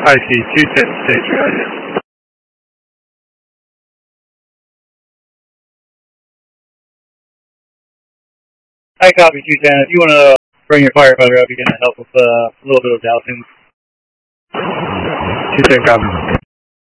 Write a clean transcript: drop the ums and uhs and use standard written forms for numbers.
I see 210 stage ready. Hi, copy 210. If you want to bring your firefighter up, you're going to help with a little bit of dousing. 210 copy.